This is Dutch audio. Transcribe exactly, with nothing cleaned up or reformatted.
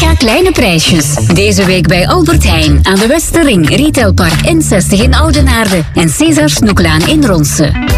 Mega kleine prijsjes. Deze week bij Albert Heijn aan de Westerring, Retailpark N zestig in Oudenaarde en Cesar Snoeklaan in Ronse.